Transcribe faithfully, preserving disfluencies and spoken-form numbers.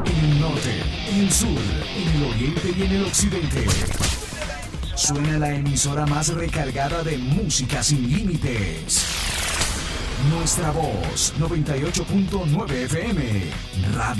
en el norte, en el sur, en el oriente y en el occidente. Suena la emisora más recargada de música sin límites. Nuestra voz, noventa y ocho punto nueve F M. Radio